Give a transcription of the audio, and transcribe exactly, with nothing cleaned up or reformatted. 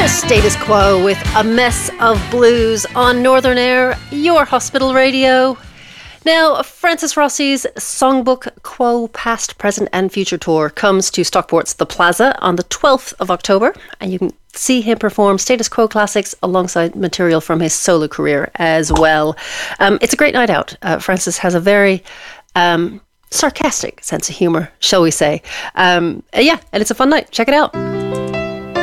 Status Quo with A Mess of Blues on Northern Air, your hospital radio. Now, Francis Rossi's Songbook Quo Past, Present and Future Tour comes to Stockport's The Plaza on the twelfth of October, and you can see him perform Status Quo classics alongside material from his solo career as well. Um, it's a great night out. Uh, Francis has a very um, sarcastic sense of humour, shall we say. Um, yeah, and it's a fun night. Check it out.